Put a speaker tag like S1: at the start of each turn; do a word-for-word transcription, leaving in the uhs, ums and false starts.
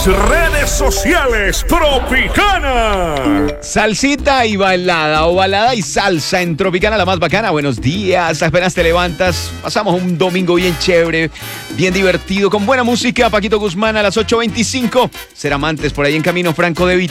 S1: redes sociales Tropicana.
S2: Salsita y balada, o balada y salsa en Tropicana, la más bacana. Buenos días, apenas te levantas, pasamos un domingo bien chévere, bien divertido, con buena música. Paquito Guzmán a las ocho veinticinco. Ser amantes por ahí en camino, Franco De Vita.